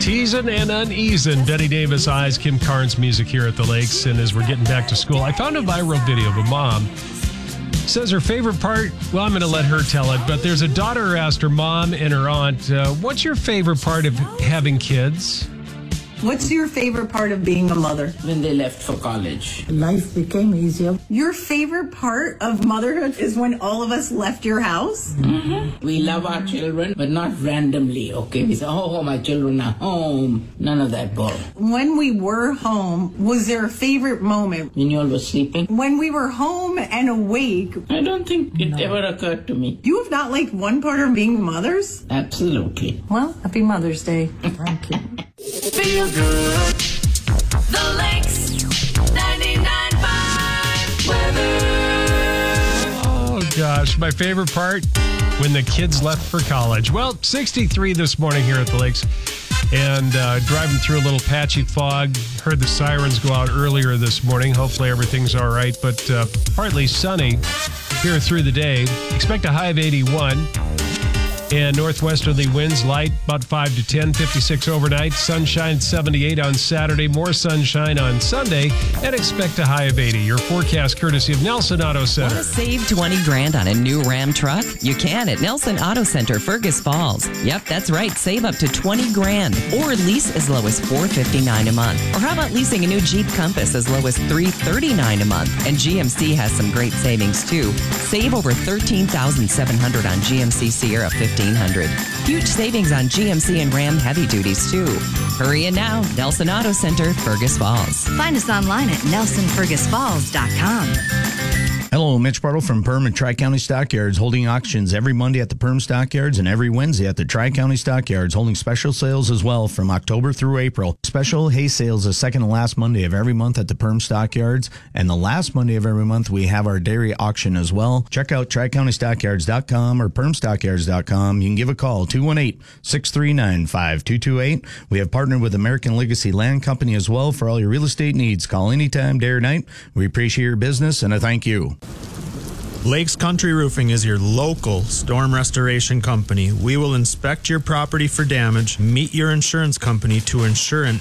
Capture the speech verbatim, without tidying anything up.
Teasing and uneasing. Betty Davis, Eyes, Kim Carnes music here at the Lakes. And as we're getting back to school, I found a viral video of a mom. Says her favorite part, well, I'm going to let her tell it, but there's a daughter who asked her mom and her aunt, uh, what's your favorite part of having kids? What's your favorite part of being a mother? When they left for college. Life became easier. Your favorite part of motherhood is when all of us left your house? Mm-hmm. We love our children, but not randomly, okay? We say, oh, my children are home. None of that bull. When we were home, was there a favorite moment? When you all were sleeping? When we were home and awake. I don't think it no. ever occurred to me. You have not liked one part of being mothers? Absolutely. Well, happy Mother's Day. Thank you. Feel good. The Lakes ninety-nine point five weather. Oh, gosh. My favorite part? When the kids left for college. Well, sixty-three this morning here at the Lakes. And uh, driving through a little patchy fog. Heard the sirens go out earlier this morning. Hopefully everything's all right. But uh, partly sunny here through the day. Expect a high of eighty-one. And northwesterly winds light, about five to ten, fifty-six overnight. Sunshine, seventy-eight on Saturday. More sunshine on Sunday. And expect a high of eighty. Your forecast courtesy of Nelson Auto Center. Want to save twenty grand on a new Ram truck? You can at Nelson Auto Center, Fergus Falls. Yep, that's right. Save up to twenty grand. Or lease as low as four fifty-nine a month. Or how about leasing a new Jeep Compass as low as three thirty-nine a month? And G M C has some great savings, too. Save over thirteen thousand seven hundred on G M C Sierra fifteen hundred. Huge savings on G M C and Ram heavy duties, too. Hurry in now. Nelson Auto Center, Fergus Falls. Find us online at nelson fergus falls dot com. Hello, Mitch Bartle from Perm and Tri-County Stockyards, holding auctions every Monday at the Perm Stockyards and every Wednesday at the Tri-County Stockyards, holding special sales as well from October through April. Special hay sales the second and last Monday of every month at the Perm Stockyards, and the last Monday of every month we have our dairy auction as well. Check out tri county stockyards dot com or perm stockyards dot com. You can give a call, two one eight, six three nine, five two two eight. We have partnered with American Legacy Land Company as well for all your real estate needs. Call anytime, day or night. We appreciate your business, and a thank you. Lakes Country Roofing is your local storm restoration company. We will inspect your property for damage, meet your insurance company to ensure an